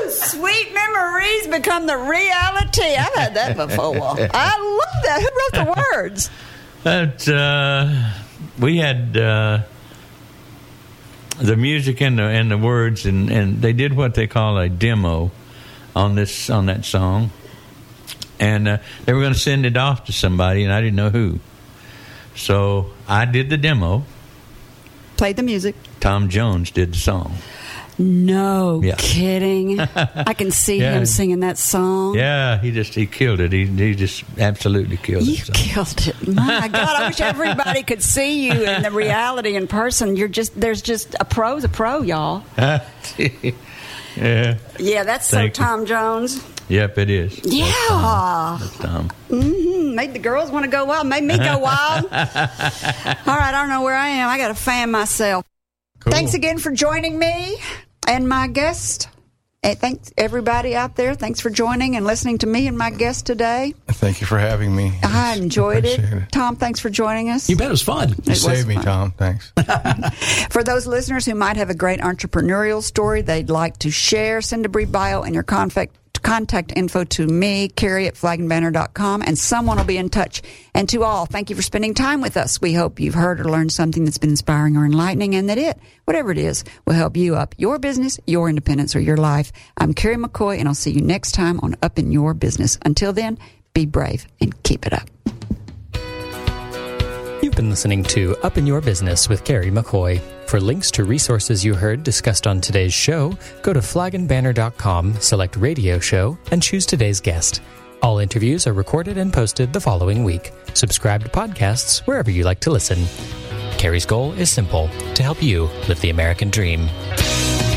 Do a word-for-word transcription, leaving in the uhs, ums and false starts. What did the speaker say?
Sweet memories become the reality. I've had that before. I love that. Who wrote the words? That uh, we had uh, the music and the and the words, and, and they did what they call a demo on this on that song, and uh, they were going to send it off to somebody, and I didn't know who. So I did the demo. Played the music. Tom Jones did the song. No yeah. kidding. I can see yeah. him singing that song. Yeah, he just he killed it. He he just absolutely killed you it. You killed it. My God, I wish everybody could see you in the reality in person. You're just there's just a pro's a pro, y'all. yeah. Yeah, that's Thank so Tom you. Jones. Yep, it is. Yeah. That's Tom. That's Tom. Mm-hmm. Made the girls want to go wild. Made me go wild. All right, I don't know where I am. I got to fan myself. Cool. Thanks again for joining me and my guest. And thanks, everybody out there. Thanks for joining and listening to me and my guest today. Thank you for having me. I enjoyed it. it. Tom, thanks for joining us. You bet. It was fun. You saved me, fun. Tom. Thanks. For those listeners who might have a great entrepreneurial story they'd like to share, send a brief bio and your contact contact info to me, Carrie at flag and banner dot com, and someone will be in touch. And to all, thank you for spending time with us. We hope you've heard or learned something that's been inspiring or enlightening, and that it, whatever it is, will help you up your business, your independence, or your life. I'm Carrie McCoy, and I'll see you next time on Up in Your Business. Until then, be brave and keep it up. You've been listening to Up in Your Business with Carrie McCoy. For links to resources you heard discussed on today's show, go to flag and banner dot com, select Radio Show, and choose today's guest. All interviews are recorded and posted the following week. Subscribe to podcasts wherever you like to listen. Carrie's goal is simple: to help you live the American dream.